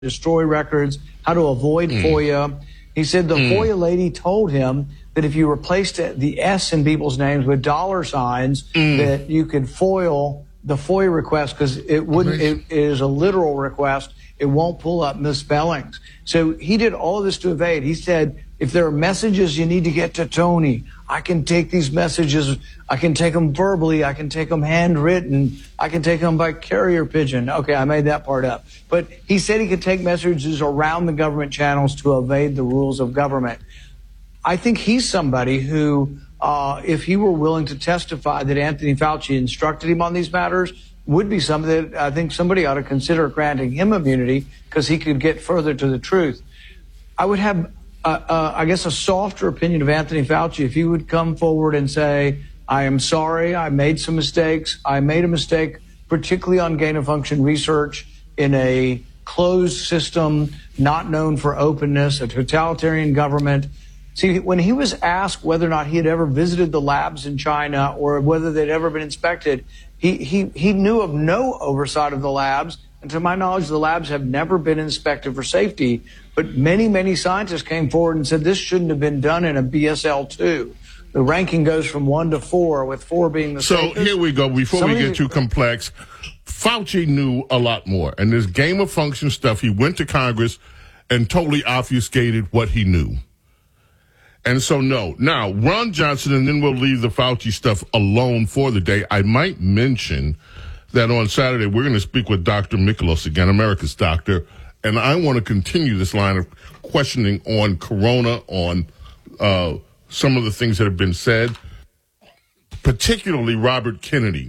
destroy records, how to avoid FOIA. He said the FOIA lady told him that if you replaced the S in people's names with dollar signs, that you could foil the FOIA request because it is a literal request. It won't pull up misspellings. So he did all of this to evade. He said, if there are messages you need to get to Tony, I can take these messages. I can take them verbally. I can take them handwritten. I can take them by carrier pigeon. Okay, I made that part up. But he said he could take messages around the government channels to evade the rules of government. I think he's somebody who, if he were willing to testify that Anthony Fauci instructed him on these matters, would be something that I think somebody ought to consider granting him immunity because he could get further to the truth. I would have, I guess, a softer opinion of Anthony Fauci if he would come forward and say, I am sorry, I made some mistakes. I made a mistake, particularly on gain-of-function research in a closed system, not known for openness, a totalitarian government. See, when he was asked whether or not he had ever visited the labs in China or whether they'd ever been inspected, he knew of no oversight of the labs. And to my knowledge, the labs have never been inspected for safety. But many, many scientists came forward and said this shouldn't have been done in a BSL-2. The ranking goes from 1 to 4, with 4 being the safest. So here we go. Before we get too complex, Fauci knew a lot more. And this gain-of-function stuff, he went to Congress and totally obfuscated what he knew. And so, no. Now, Ron Johnson, and then we'll leave the Fauci stuff alone for the day. I might mention that on Saturday, we're going to speak with Dr. Mikolos again, America's doctor. And I want to continue this line of questioning on corona, on some of the things that have been said. Particularly Robert Kennedy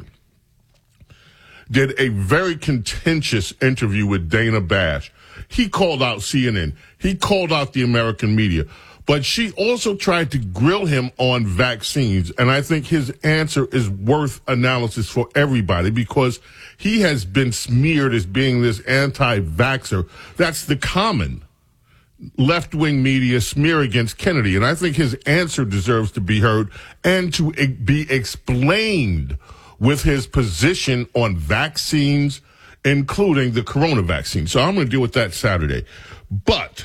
did a very contentious interview with Dana Bash. He called out CNN. He called out the American media. But she also tried to grill him on vaccines, and I think his answer is worth analysis for everybody because he has been smeared as being this anti-vaxxer. That's the common left-wing media smear against Kennedy, and I think his answer deserves to be heard and to be explained with his position on vaccines, including the corona vaccine. So I'm going to deal with that Saturday. But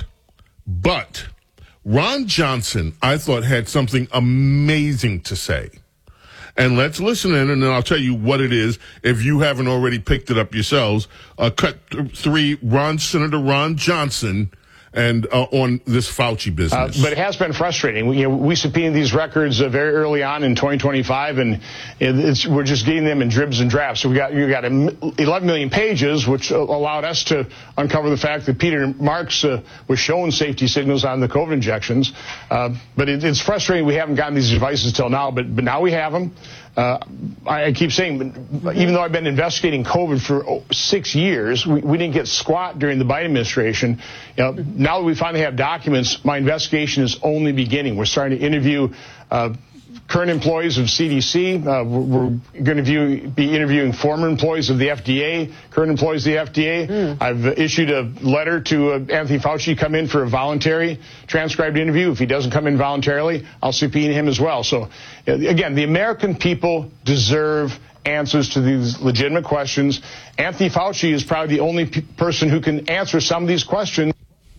Ron Johnson, I thought, had something amazing to say. And let's listen in, and then I'll tell you what it is if you haven't already picked it up yourselves. Cut 3, Senator Ron Johnson, and on this Fauci business. But it has been frustrating. We subpoenaed these records very early on in 2025, and we're just getting them in dribs and drabs. So you got 11 million pages, which allowed us to uncover the fact that Peter Marks was showing safety signals on the COVID injections. But it's frustrating we haven't gotten these devices till now, but now we have them. I keep saying, even though I've been investigating COVID for 6 years, we didn't get squat during the Biden administration. Now that we finally have documents, my investigation is only beginning. We're starting to interview current employees of CDC. We're going to be interviewing former employees of the FDA, current employees of the FDA. I've issued a letter to Anthony Fauci to come in for a voluntary transcribed interview. If he doesn't come in voluntarily, I'll subpoena him as well. So, again, the American people deserve answers to these legitimate questions. Anthony Fauci is probably the only person who can answer some of these questions.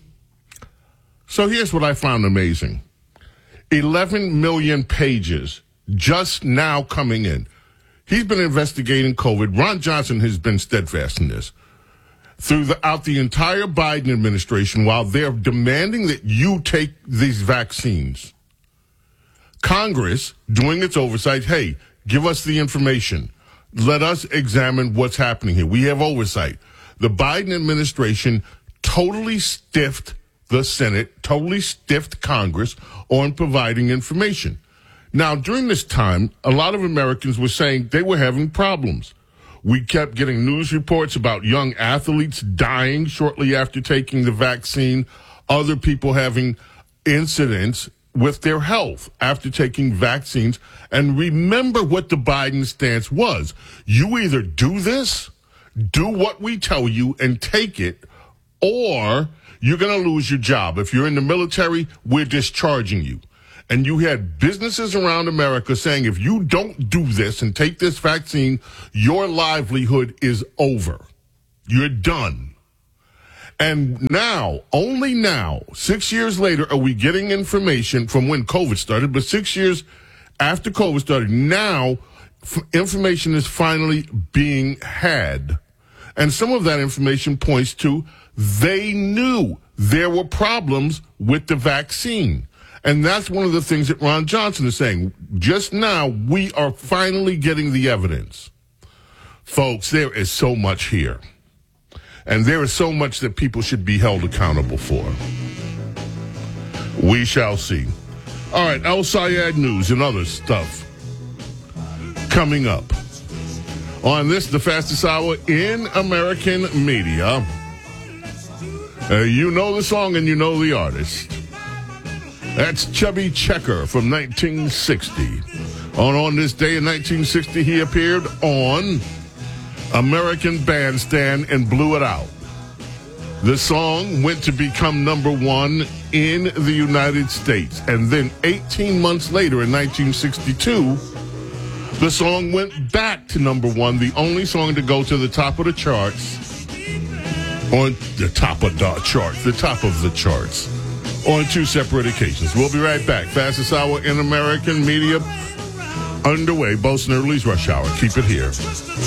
So here's what I found amazing. 11 million pages just now coming in. He's been investigating COVID. Ron Johnson has been steadfast in this. Throughout the entire Biden administration, while they're demanding that you take these vaccines, Congress, doing its oversight, hey, give us the information. Let us examine what's happening here. We have oversight. The Biden administration totally stiffed the Senate, totally stiffed Congress on providing information. Now, during this time, a lot of Americans were saying they were having problems. We kept getting news reports about young athletes dying shortly after taking the vaccine, other people having incidents with their health after taking vaccines. And remember what the Biden stance was. You either do this, do what we tell you and take it, or you're going to lose your job. If you're in the military, we're discharging you. And you had businesses around America saying, if you don't do this and take this vaccine, your livelihood is over. You're done. And now, only now, 6 years later, are we getting information from when COVID started, but 6 years after COVID started, now information is finally being had. And some of that information points to they knew there were problems with the vaccine. And that's one of the things that Ron Johnson is saying. Just now, we are finally getting the evidence. Folks, there is so much here. And there is so much that people should be held accountable for. We shall see. All right, Al Sayed news and other stuff coming up on this, the fastest hour in American media. You know the song and you know the artist. That's Chubby Checker from 1960. On this day in 1960, he appeared on American Bandstand and blew it out. The song went to become number one in the United States. And then 18 months later in 1962, the song went back to number one, the only song to go to the top of the charts, on the top of the charts, on two separate occasions. We'll be right back. Fastest hour in American media underway. Bo Snerdley's Rush Hour. Keep it here.